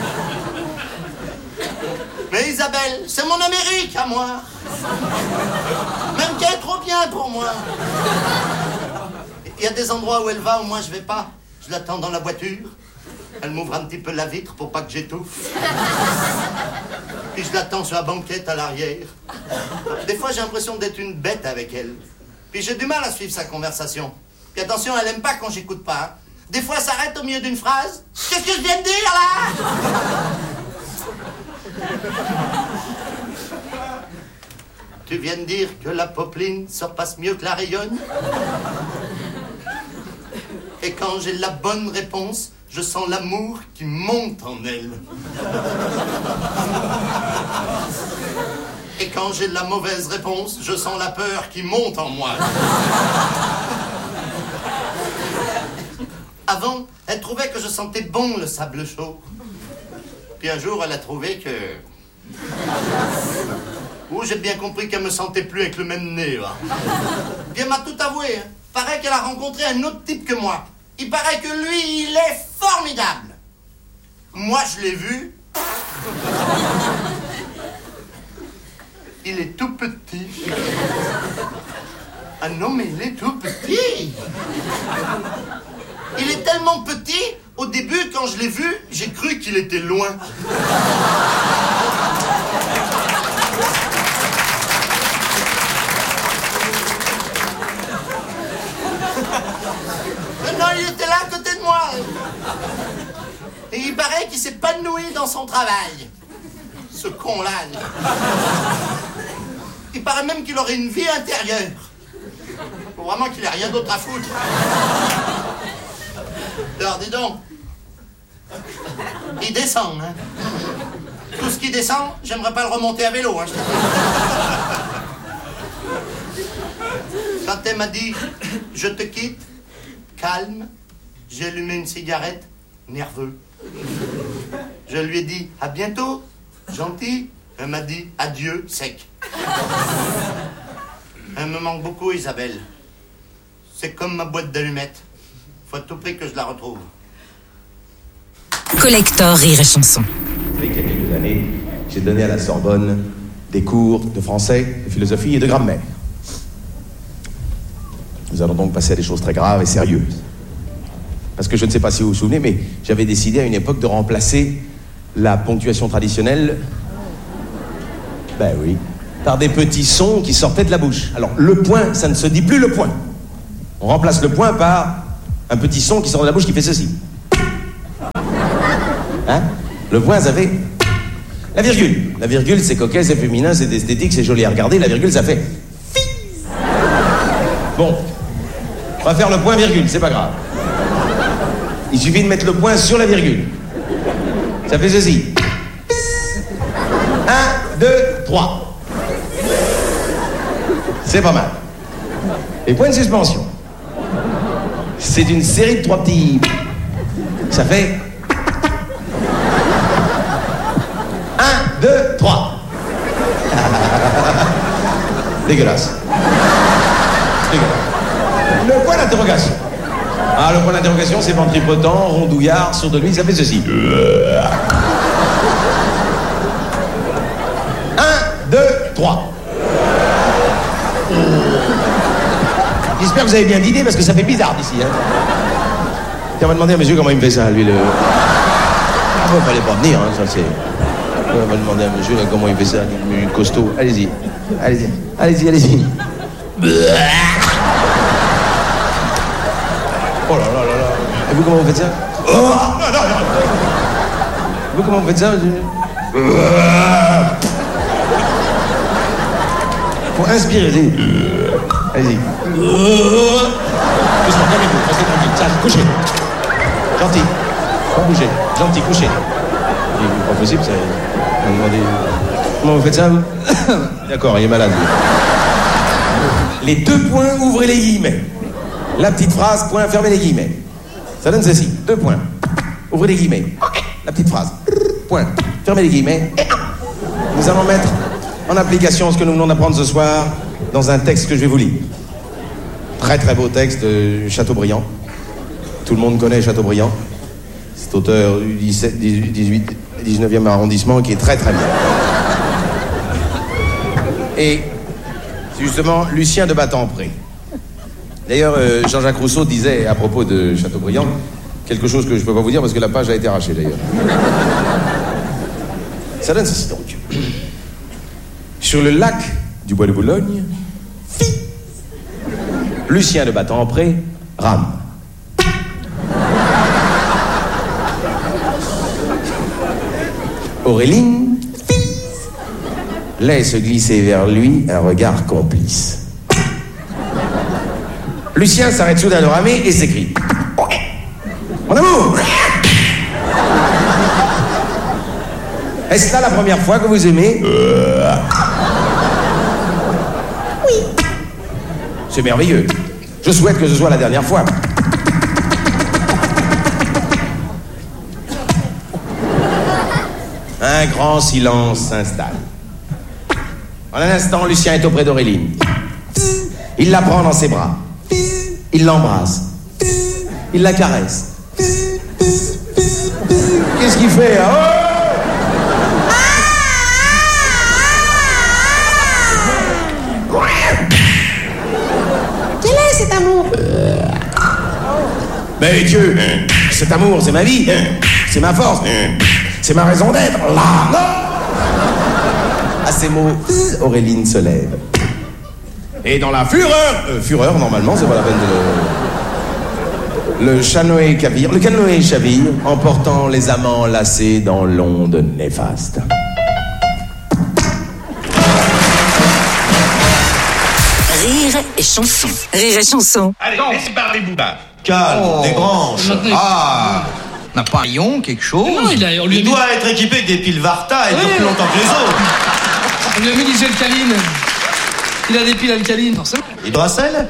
Mais Isabelle, c'est mon Amérique à moi. Même qu'elle est trop bien pour moi. Il y a des endroits où elle va, où moi je vais pas. Je l'attends dans la voiture. Elle m'ouvre un petit peu la vitre pour pas que j'étouffe. Puis je l'attends sur la banquette à l'arrière. Des fois j'ai l'impression d'être une bête avec elle. Puis j'ai du mal à suivre sa conversation. Puis attention, elle aime pas quand j'écoute pas. Des fois elle s'arrête au milieu d'une phrase. Qu'est-ce que je viens de dire là? Tu viens de dire que la popeline se repasse mieux que la rayonne? Et quand j'ai la bonne réponse, je sens l'amour qui monte en elle. Et quand j'ai la mauvaise réponse, je sens la peur qui monte en moi. Avant, elle trouvait que je sentais bon le sable chaud. Puis un jour, elle a trouvé que... j'ai bien compris qu'elle me sentait plus avec le même nez, là. Puis elle m'a tout avoué, hein. Paraît qu'elle a rencontré un autre type que moi. Il paraît que lui, il est formidable. Moi, je l'ai vu. Il est tout petit. Ah non, mais il est tout petit. Il est tellement petit, au début, quand je l'ai vu, j'ai cru qu'il était loin. Non, il était là à côté de moi. Et il paraît qu'il s'est épanoui dans son travail. Ce con-là. Il paraît même qu'il aurait une vie intérieure. Faut vraiment qu'il ait rien d'autre à foutre. Alors, dis donc. Il descend, hein. Tout ce qui descend, j'aimerais pas le remonter à vélo, hein. Quand elle m'a dit « Je te quitte », calme, j'ai allumé une cigarette, nerveux. Je lui ai dit « À bientôt, gentil ». Elle m'a dit « Adieu, sec ». Elle me manque beaucoup, Isabelle. C'est comme ma boîte d'allumettes. Faut à tout prix que je la retrouve. Collector Rire et Chanson. Il y a quelques années, j'ai donné à la Sorbonne des cours de français, de philosophie et de grammaire. Nous allons donc passer à des choses très graves et sérieuses. Parce que je ne sais pas si vous vous souvenez, mais j'avais décidé à une époque de remplacer la ponctuation traditionnelle, ben oui, par des petits sons qui sortaient de la bouche. Alors, le point, ça ne se dit plus le point. On remplace le point par un petit son qui sort de la bouche qui fait ceci. Hein? Le point, ça fait... La virgule. La virgule, c'est coquet, c'est féminin, c'est esthétique, c'est joli à regarder. La virgule, ça fait... Bon. On va faire le point virgule, c'est pas grave. Il suffit de mettre le point sur la virgule. Ça fait ceci. 1, 2, 3. C'est pas mal. Et point de suspension. C'est une série de 3 petits... Ça fait... 1, 2, 3. Dégueulasse. Le point d'interrogation. Ah, le point d'interrogation, c'est ventripotent, rondouillard, sourd de lui, ça fait ceci. 1, 2, 3. J'espère que vous avez bien d'idées parce que ça fait bizarre d'ici. Hein. Tiens, on va demander à monsieur comment il me fait ça, lui, le... Ah, bon, fallait pas venir, hein, ça c'est... On va demander à monsieur là, comment il fait ça, il est costaud. Allez-y, allez-y, allez-y, allez-y. Oh là là là là. Et vous, comment vous faites ça? Oh non, non, non. Vous, comment vous faites ça? Faut inspirer, allez-y. Allez-y. Doucement, calmez-vous, restez tranquille. Ça, couchez. Gentil. Pas bouger. Gentil, couchez. C'est pas possible, ça. On va demander... Comment vous faites ça, vous? D'accord, il est malade. Les 2 points, ouvrez les guillemets. La petite phrase, point, fermez les guillemets. Ça donne ceci, 2 points. Ouvrez les guillemets. La petite phrase, point, fermez les guillemets. Nous allons mettre en application ce que nous venons d'apprendre ce soir dans un texte que je vais vous lire. Très très beau texte de Chateaubriand. Tout le monde connaît Chateaubriand. Cet auteur du 17, 18, 19e arrondissement qui est très très bien. Et c'est justement Lucien de Battempré. D'ailleurs, Jean-Jacques Rousseau disait à propos de Chateaubriand quelque chose que je ne peux pas vous dire parce que la page a été arrachée d'ailleurs. Ça donne ceci donc. Sur le lac du Bois de Boulogne, Lucien de Battempré rame. Auréline laisse glisser vers lui un regard complice. Lucien s'arrête soudain de ramer et s'écrie: Mon amour! Est-ce là la première fois que vous aimez? Oui. C'est merveilleux. Je souhaite que ce soit la dernière fois. Un grand silence s'installe. En un instant, Lucien est auprès d'Auréline. Il la prend dans ses bras. Il l'embrasse. Il la caresse. Qu'est-ce qu'il fait? Oh! Quel est cet amour? Mais Dieu, cet amour, c'est ma vie. C'est ma force. C'est ma raison d'être. Là, non! À ces mots, Auréline se lève. Et dans la fureur, normalement, c'est pas la peine de le canoë chavire, le canoë chavire, emportant les amants lassés dans l'onde néfaste. Rire et chanson. Rire et chanson. Allez, laissez parler Bouba. Calme, des branches. Ah, n'a pas un lion, quelque chose? Non, il doit être équipé avec des piles Varta et dure plus longtemps que les autres. On lui a mis des alcalines. Il a des piles alcalines, forcément. Hydracel?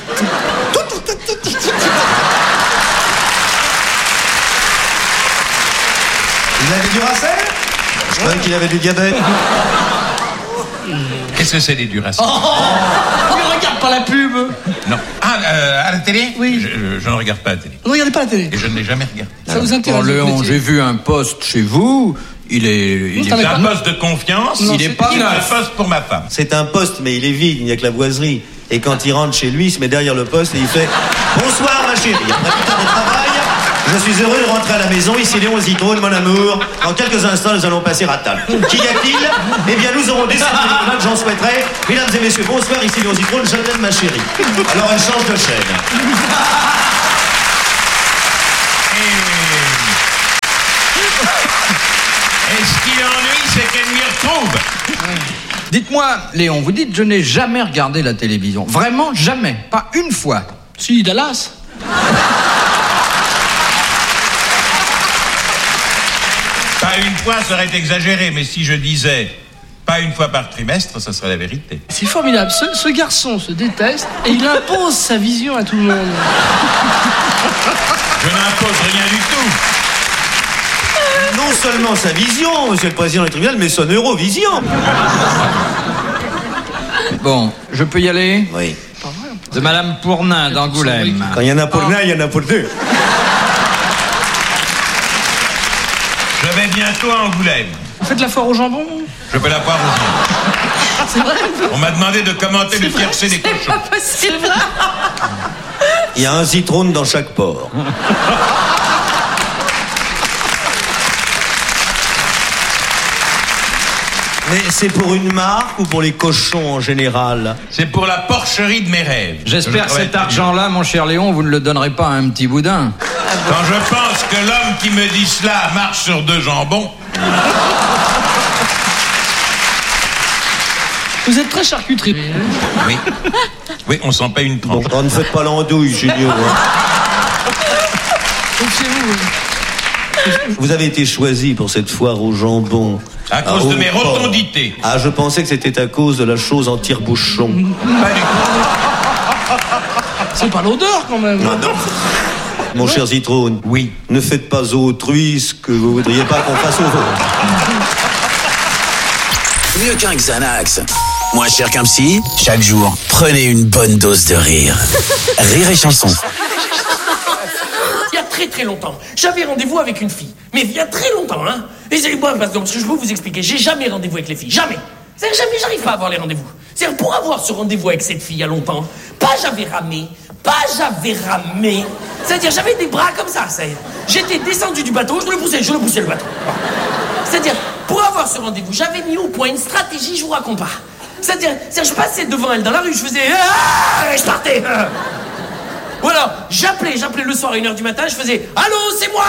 Il avait du Racel? Je croyais qu'il avait du diabète. Qu'est-ce que c'est des Duracell? Ne regarde pas la pub. Non. Ah, à la télé? Oui. Je ne regarde pas la télé. Ne regardez pas la télé. Et je ne l'ai jamais regardé. Ça vous intéresse? Léon, j'ai vu un poste chez vous. Il est c'est un poste de confiance. Non, il est pas un poste pour ma femme. C'est un poste, mais il est vide, il n'y a que la boiserie. Et quand il rentre chez lui, il se met derrière le poste et il fait « Bonsoir, ma chérie. Après 8 heures de travail, je suis heureux de rentrer à la maison. Ici Léon Zitrone, mon amour. Dans quelques instants, nous allons passer à table. Qu'y a-t-il? Eh bien, nous aurons des que j'en souhaiterais. Mesdames et messieurs, bonsoir. Ici Léon Zitrone, je t'aime, ma chérie. » Alors, elle change de chaîne. tombe. Dites-moi, Léon, vous dites je n'ai jamais regardé la télévision. Vraiment jamais. Pas une fois. Si, Dallas. Pas une fois, ça aurait été exagéré, mais si je disais pas une fois par trimestre, ça serait la vérité. C'est formidable. Ce garçon se déteste et il impose sa vision à tout le monde. Je n'impose rien du tout. Non seulement sa vision, monsieur le président du tribunal, mais son Eurovision. Bon, je peux y aller? Oui. De Madame Pournain d'Angoulême. Quand il y en a pour l'un, il y en a pour deux. Je vais bientôt à Angoulême. Vous faites la foire au jambon? Je fais la foire au jambon. C'est vrai? On m'a demandé de commenter le tiercé des cochons. C'est pas possible. Il y a un citron dans chaque porc. Mais c'est pour une marque ou pour les cochons en général? C'est pour la porcherie de mes rêves. J'espère que cet argent-là, mon cher Léon, vous ne le donnerez pas à un petit boudin. Quand je pense que l'homme qui me dit cela marche sur deux jambons. Vous êtes très charcuterie. Oui. Oui, on s'en paye une tranche. Bon, ne faites pas l'andouille, Junior. Vous avez été choisi pour cette foire au jambon. À cause de mes rotondités. Ah, je pensais que c'était à cause de la chose en tire-bouchon. Pas du tout. C'est pas l'odeur quand même. Non, non. Mon cher Zitrone. Oui. Ne faites pas aux autrui ce que vous voudriez pas qu'on fasse aux vôtres. Mieux qu'un Xanax. Moins cher qu'un psy, chaque jour, prenez une bonne dose de rire. Rire et chanson. Il y a très très longtemps, j'avais rendez-vous avec une fille. Mais il y a très longtemps, hein. Et c'est moi, parce que je peux vous expliquer, j'ai jamais rendez-vous avec les filles. Jamais. C'est-à-dire, jamais j'arrive pas à avoir les rendez-vous. C'est-à-dire, pour avoir ce rendez-vous avec cette fille il y a longtemps, j'avais ramé. C'est-à-dire, j'avais des bras comme ça. J'étais descendu du bateau, je le poussais le bateau. C'est-à-dire, pour avoir ce rendez-vous, j'avais mis au point une stratégie, je vous raconte pas. C'est-à-dire, je passais devant elle dans la rue, je faisais et je partais. Ou alors, j'appelais le soir à 1h du matin, je faisais allô, c'est moi.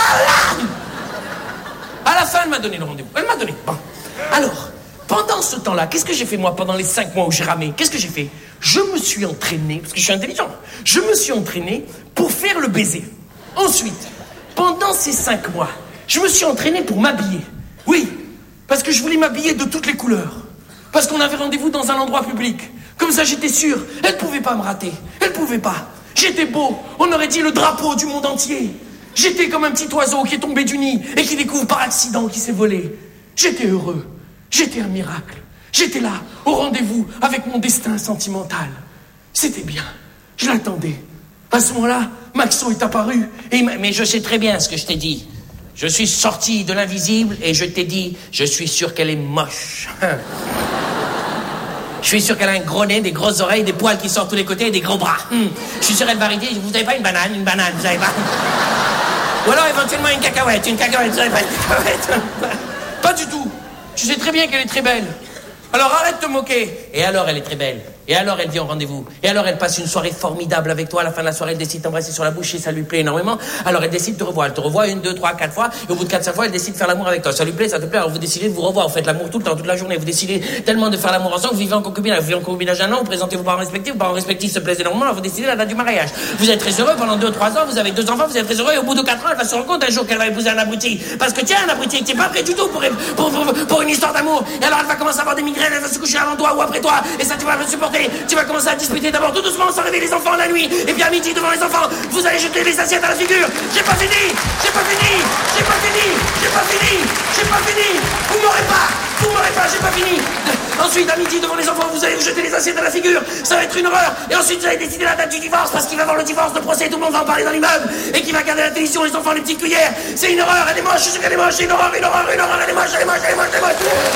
À la fin, elle m'a donné le rendez-vous. Elle m'a donné. Bon. Alors, pendant ce temps-là, qu'est-ce que j'ai fait moi pendant les 5 mois où j'ai ramé? Qu'est-ce que j'ai fait? Je me suis entraîné, parce que je suis intelligent, je me suis entraîné pour faire le baiser. Ensuite, pendant ces 5 mois, je me suis entraîné pour m'habiller. Oui, parce que je voulais m'habiller de toutes les couleurs. Parce qu'on avait rendez-vous dans un endroit public. Comme ça, j'étais sûr, elle pouvait pas me rater. Elle pouvait pas. J'étais beau, on aurait dit le drapeau du monde entier. J'étais comme un petit oiseau qui est tombé du nid et qui découvre par accident qu'il s'est volé. J'étais heureux, j'étais un miracle. J'étais là, au rendez-vous, avec mon destin sentimental. C'était bien, je l'attendais. À ce moment-là, Maxon est apparu et mais je sais très bien ce que je t'ai dit. Je suis sorti de l'invisible et je t'ai dit, je suis sûr qu'elle est moche. Je suis sûr qu'elle a un gros nez, des grosses oreilles, des poils qui sortent tous les côtés et des gros bras. Je suis sûr qu'elle va arriver, vous avez pas une banane, vous avez pas... Ou alors éventuellement une cacahuète, vous avez pas une cacahuète. Pas du tout. Tu sais très bien qu'elle est très belle. Alors arrête de te moquer. Et alors elle est très belle. Et alors elle vient au rendez-vous. Et alors elle passe une soirée formidable avec toi. À la fin de la soirée, elle décide de t'embrasser sur la bouche et ça lui plaît énormément. Alors elle décide de te revoir. Elle te revoit 1, 2, 3, 4 fois. Et au bout de 4-5 fois, elle décide de faire l'amour avec toi. Ça lui plaît, ça te plaît. Alors vous décidez de vous revoir. Vous faites l'amour tout le temps, toute la journée. Vous décidez tellement de faire l'amour ensemble. Vous vivez en concubinage. Vous vivez en concubinage 1 an. Vous présentez vos parents respectifs. Vos parents respectifs se plaisent énormément. Alors vous décidez la date du mariage. Vous êtes très heureux pendant 2-3 ans. Vous avez 2 enfants. Vous êtes très heureux. Et au bout de 4 ans, elle va se rendre compte un jour qu'elle va épouser un abruti. Parce que tiens, un abruti qui n'est pas prêt du tout pour une histoire d'amour. Et alors elle va commencer à avoir des migraines. Elle va se coucher avant toi ou après toi. Et ça, tu vas le supporter. Tu vas commencer à disputer d'abord tout doucement sans réveiller les enfants la nuit. Et puis à midi devant les enfants, vous allez jeter les assiettes à la figure. J'ai pas fini. Vous m'aurez pas, j'ai pas fini. Ensuite, à midi devant les enfants, vous allez vous jeter les assiettes à la figure. Ça va être une horreur. Et ensuite, vous allez décider la date du divorce parce qu'il va y avoir le divorce, le procès, tout le monde va en parler dans l'immeuble. Et qui va garder la télévision, les enfants, les petites cuillères. C'est une horreur, elle est moche, je sais qu'elle est moche, c'est une horreur, elle est moche.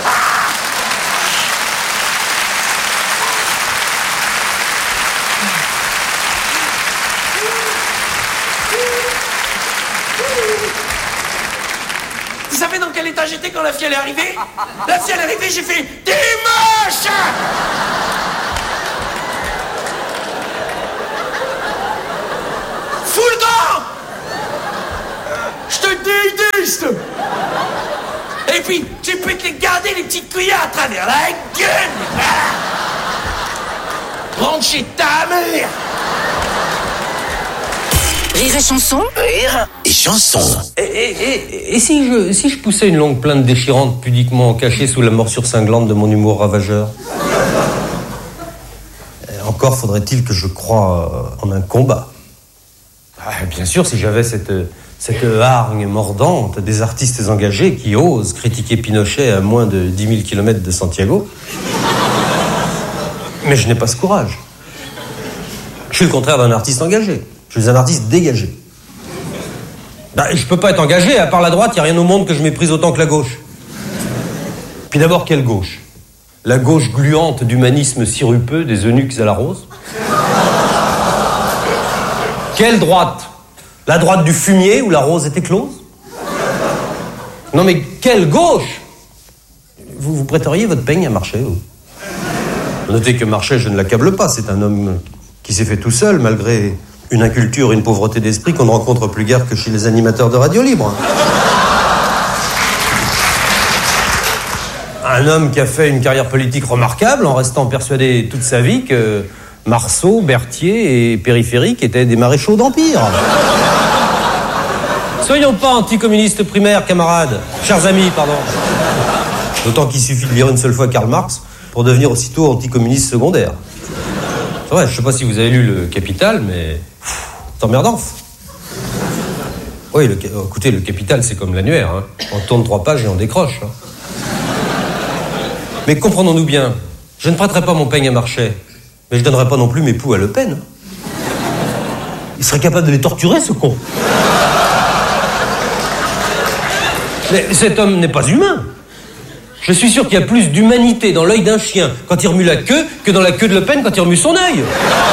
Vous savez dans quel état j'étais quand la fille elle est arrivée? La fille elle est arrivée, j'ai fait « T'es moche !» Fous le camp! Je te déteste! Et puis, tu peux te les garder, les petites cuillère à travers la gueule. Rentre chez ta mère. Rire et chanson. Rire et chanson. Et si je poussais une longue plainte déchirante pudiquement cachée sous la morsure cinglante de mon humour ravageur? Encore faudrait-il que je croie en un combat. Bien sûr, si j'avais cette hargne mordante des artistes engagés qui osent critiquer Pinochet à moins de 10 000 km de Santiago. Mais je n'ai pas ce courage. Je suis le contraire d'un artiste engagé. Je suis un artiste dégagé. Je peux pas être engagé, à part la droite, il n'y a rien au monde que je méprise autant que la gauche. Puis d'abord, quelle gauche? La gauche gluante d'humanisme sirupeux des eunuques à la rose? Quelle droite? La droite du fumier où la rose est éclose? Non mais quelle gauche? Vous prêteriez votre peigne à Marchais, vous? Notez que Marchais, je ne l'accable pas, c'est un homme qui s'est fait tout seul, malgré une inculture et une pauvreté d'esprit qu'on ne rencontre plus guère que chez les animateurs de radio libre. Un homme qui a fait une carrière politique remarquable en restant persuadé toute sa vie que Marceau, Berthier et Périphérique étaient des maréchaux d'Empire. Soyons pas anticommunistes primaires, camarades. Chers amis, pardon. D'autant qu'il suffit de lire une seule fois Karl Marx pour devenir aussitôt anticommuniste secondaire. C'est vrai, je sais pas si vous avez lu Le Capital, mais c'est emmerdant. Oui, écoutez, Le Capital, c'est comme l'annuaire. Hein. On tourne 3 pages et on décroche. Hein. Mais comprenons-nous bien, je ne prêterai pas mon peigne à Marchais, mais je donnerai pas non plus mes poux à Le Pen. Il serait capable de les torturer, ce con. Mais cet homme n'est pas humain. Je suis sûr qu'il y a plus d'humanité dans l'œil d'un chien quand il remue la queue que dans la queue de Le Pen quand il remue son œil.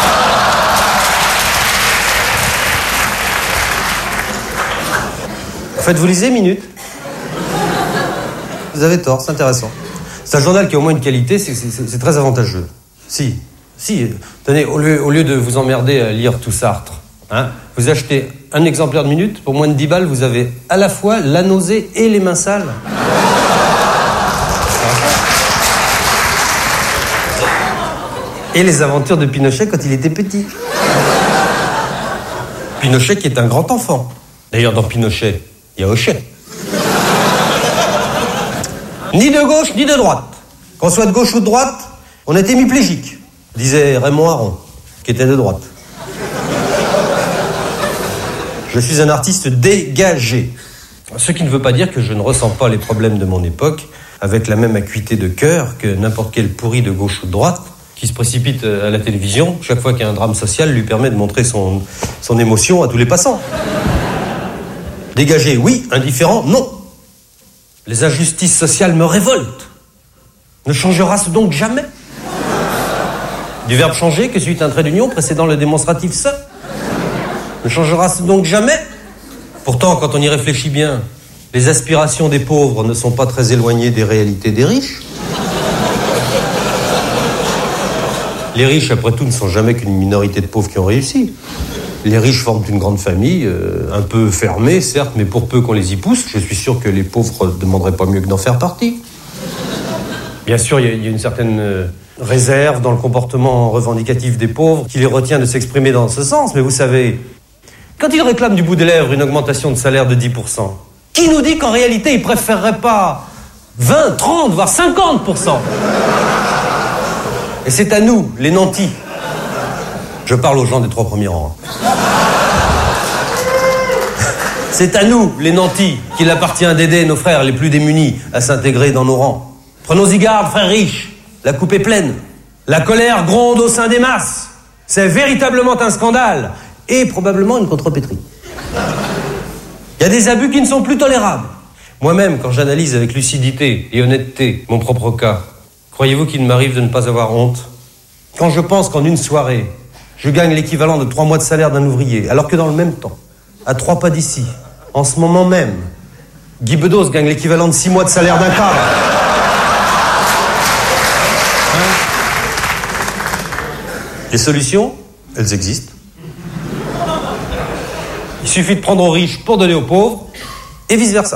En fait, vous lisez Minute? Vous avez tort, c'est intéressant. C'est un journal qui a au moins une qualité, c'est très avantageux. Si, tenez, au lieu de vous emmerder à lire tout Sartre, hein, vous achetez un exemplaire de Minute, pour moins de 10 balles, vous avez à la fois la nausée et les mains sales. Et les aventures de Pinochet quand il était petit. Pinochet qui est un grand enfant. D'ailleurs, dans Pinochet, il y a Hochet. Ni de gauche, ni de droite. Qu'on soit de gauche ou de droite, on est hémiplégique, disait Raymond Aron, qui était de droite. Je suis un artiste dégagé. Ce qui ne veut pas dire que je ne ressens pas les problèmes de mon époque avec la même acuité de cœur que n'importe quel pourri de gauche ou de droite qui se précipite à la télévision chaque fois qu'un drame social lui permet de montrer son émotion à tous les passants. Dégagé, oui. Indifférent, non. Les injustices sociales me révoltent. Ne changera-ce donc jamais? Du verbe changer que suit un trait d'union précédant le démonstratif ça. Ne changera-ce donc jamais? Pourtant, quand on y réfléchit bien, les aspirations des pauvres ne sont pas très éloignées des réalités des riches. Les riches, après tout, ne sont jamais qu'une minorité de pauvres qui ont réussi. Les riches forment une grande famille, un peu fermée, certes, mais pour peu qu'on les y pousse, je suis sûr que les pauvres ne demanderaient pas mieux que d'en faire partie. Bien sûr, il y a une certaine réserve dans le comportement revendicatif des pauvres qui les retient de s'exprimer dans ce sens, mais vous savez, quand ils réclament du bout des lèvres une augmentation de salaire de 10%, qui nous dit qu'en réalité, ils préféreraient pas 20, 30, voire 50%? Et c'est à nous, les nantis. Je parle aux gens des 3 premiers rangs. C'est à nous, les nantis, qu'il appartient d'aider nos frères les plus démunis à s'intégrer dans nos rangs. Prenons-y garde, frères riches. La coupe est pleine. La colère gronde au sein des masses. C'est véritablement un scandale. Et probablement une contrepétrie. Il y a des abus qui ne sont plus tolérables. Moi-même, quand j'analyse avec lucidité et honnêteté mon propre cas, croyez-vous qu'il m'arrive de ne pas avoir honte? Quand je pense qu'en une soirée, je gagne l'équivalent de 3 mois de salaire d'un ouvrier, alors que dans le même temps, à 3 pas d'ici, en ce moment même, Guy Bedos gagne l'équivalent de 6 mois de salaire d'un cadre. Les solutions, elles existent. Il suffit de prendre aux riches pour donner aux pauvres, et vice-versa.